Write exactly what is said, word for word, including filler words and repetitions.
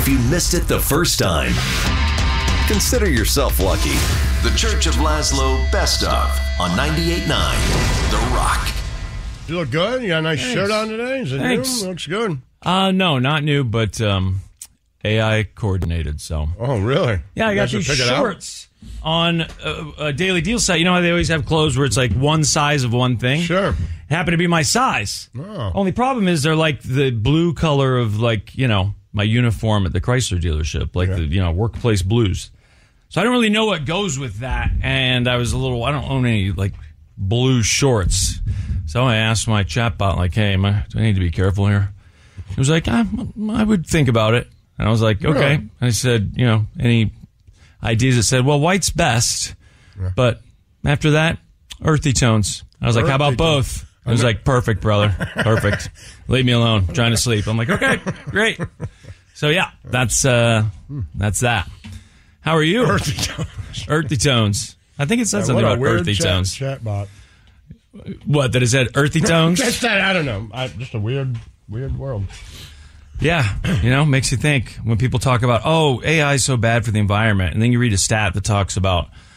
if you missed it the first time. Consider yourself lucky. The Church of Laszlo Best Of on ninety-eight point nine The Rock. You look good. You got a nice Thanks. shirt on today. Is it Thanks. new? Looks good. Uh, no, not new, but um, A I coordinated. So. Oh, really? Yeah, I You got guys these should pick it out? shorts on a, a daily deal site. You know how they always have clothes where it's like one size of one thing? Sure. It happened to be my size. Oh. Only problem is they're like the blue color of like, you know, my uniform at the Chrysler dealership, like Yeah. the, you know, workplace blues. So I don't really know what goes with that. And I was a little, I don't own any like blue shorts. So I asked my chatbot, like, hey, am I, do I need to be careful here? He was like, I, I would think about it. And I was like, okay. Really? I said, you know, any ideas? It said, well, white's best. Yeah. But after that, earthy tones. I was like, how about Earthy both? tones. I was like, perfect, brother. Perfect. Leave me alone. I'm trying to sleep. I'm like, okay, great. So, yeah, that's uh, that's that. How are you? Earthy tones. Earthy tones. I think it said something What a about weird earthy chat, tones. Chatbot. What, that it said earthy tones? Just that, I don't know. I, just a weird, weird world. Yeah, you know, makes you think when people talk about, oh, A I is so bad for the environment, and then you read a stat that talks about